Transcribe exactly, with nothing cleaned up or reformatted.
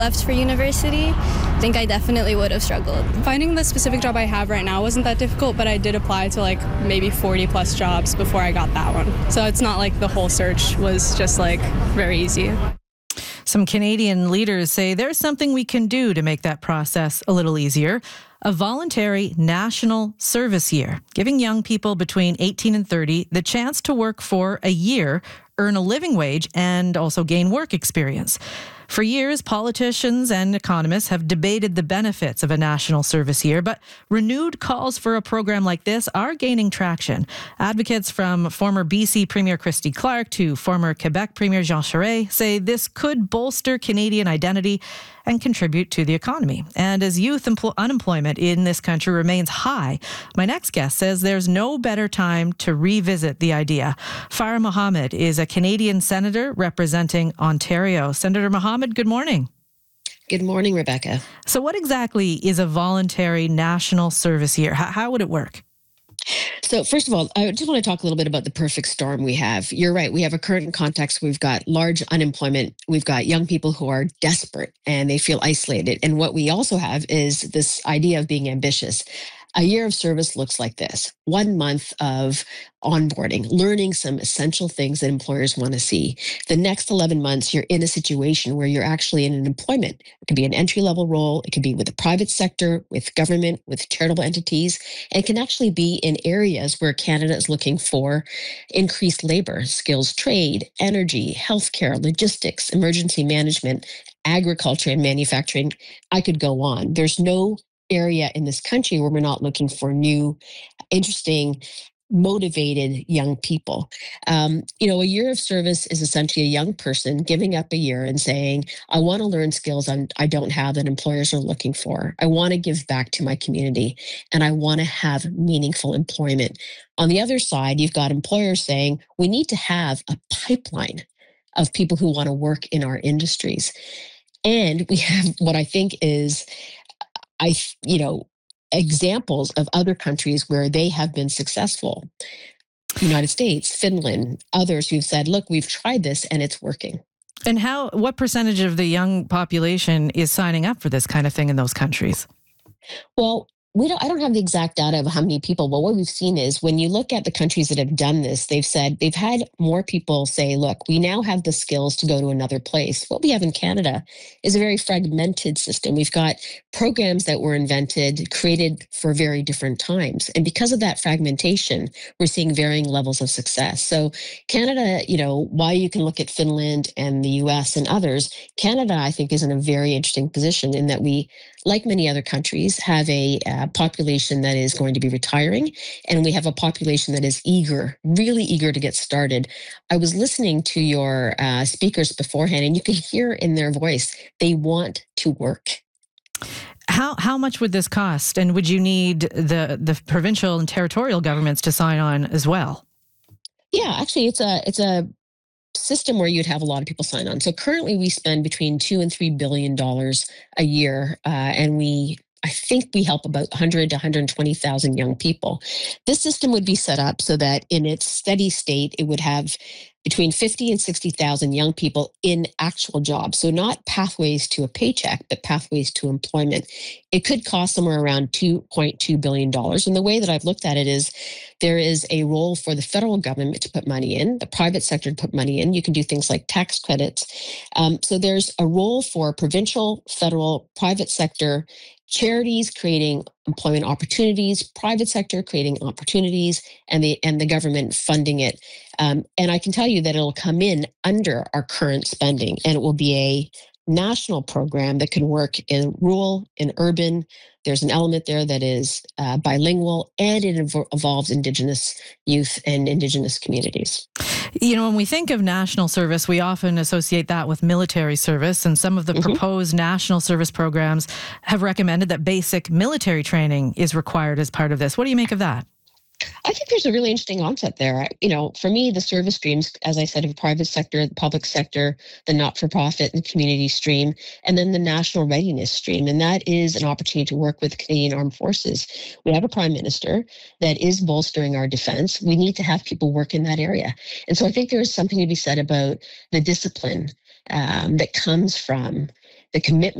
left for university, I think I definitely would have struggled. Finding the specific job I have right now wasn't that difficult, but I did apply to like maybe forty plus jobs before I got that one. So it's not like the whole search was just like very easy. Some Canadian leaders say there's something we can do to make that process a little easier. A voluntary national service year, giving young people between eighteen and thirty the chance to work for a year, earn a living wage, and also gain work experience. For years, politicians and economists have debated the benefits of a national service year, but renewed calls for a program like this are gaining traction. Advocates from former B C Premier Christy Clark to former Quebec Premier Jean Charest say this could bolster Canadian identity and contribute to the economy. And as youth empl- unemployment in this country remains high, my next guest says there's no better time to revisit the idea. Farah Mohammed is a Canadian senator representing Ontario. Senator Mohammed, good morning. Good morning, Rebecca. So what exactly is a voluntary national service year? How, how would it work? So first of all, I just want to talk a little bit about the perfect storm we have. You're right. We have a current context. We've got large unemployment. We've got young people who are desperate and they feel isolated. And what we also have is this idea of being ambitious. A year of service looks like this. One month of onboarding, learning some essential things that employers want to see. The next eleven months, you're in a situation where you're actually in an employment. It could be an entry-level role. It could be with the private sector, with government, with charitable entities. And it can actually be in areas where Canada is looking for increased labor, skills trade, energy, healthcare, logistics, emergency management, agriculture, and manufacturing. I could go on. There's no area in this country where we're not looking for new, interesting, motivated young people. Um, you know, a year of service is essentially a young person giving up a year and saying, I want to learn skills I'm, I don't have that employers are looking for. I want to give back to my community and I want to have meaningful employment. On the other side, you've got employers saying, we need to have a pipeline of people who want to work in our industries. And we have what I think is I, you know, examples of other countries where they have been successful. United States, Finland, others who've said, look, we've tried this and it's working. And how, what percentage of the young population is signing up for this kind of thing in those countries? Well, we don't, I don't have the exact data of how many people, but what we've seen is when you look at the countries that have done this, they've said they've had more people say, look, we now have the skills to go to another place. What we have in Canada is a very fragmented system. We've got programs that were invented, created for very different times. And because of that fragmentation, we're seeing varying levels of success. So Canada, you know, while you can look at Finland and the U S and others, Canada, I think, is in a very interesting position in that we, like many other countries, have a uh, population that is going to be retiring, and we have a population that is eager, really eager to get started. I was listening to your uh, speakers beforehand, and you could hear in their voice, they want to work. How how much would this cost, and would you need the the provincial and territorial governments to sign on as well? Yeah, actually, it's a it's a system where you'd have a lot of people sign on. So currently we spend between two and three billion dollars a year, uh, and we I think we help about one hundred to one hundred twenty thousand young people. This system would be set up so that in its steady state, it would have between fifty and sixty thousand young people in actual jobs. So not pathways to a paycheck, but pathways to employment. It could cost somewhere around two point two billion dollars. And the way that I've looked at it is there is a role for the federal government to put money in, the private sector to put money in. You can do things like tax credits. Um, so there's a role for provincial, federal, private sector, charities creating employment opportunities, private sector creating opportunities, and the and the government funding it. Um, and I can tell you that it'll come in under our current spending, and it will be a national program that can work in rural, in urban. There's an element there that is uh, bilingual, and it inv- involves Indigenous youth and Indigenous communities. You know, when we think of national service, we often associate that with military service, and some of the mm-hmm. proposed national service programs have recommended that basic military training is required as part of this. What do you make of that? I think there's a really interesting concept there. You know, for me, the service streams, as I said, of the private sector, the public sector, the not-for-profit and the community stream, and then the national readiness stream. And that is an opportunity to work with Canadian Armed Forces. We have a prime minister that is bolstering our defense. We need to have people work in that area. And so I think there is something to be said about the discipline um, that comes from the commitment